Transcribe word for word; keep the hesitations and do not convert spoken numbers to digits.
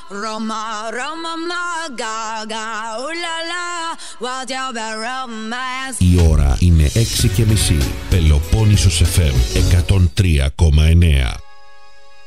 Roma, Roma, ma, gaga, ulala, what your romance. Η ώρα είναι έξι και μισή. Πελοπόννησος εφ εμ εκατόν τρία κόμμα εννέα.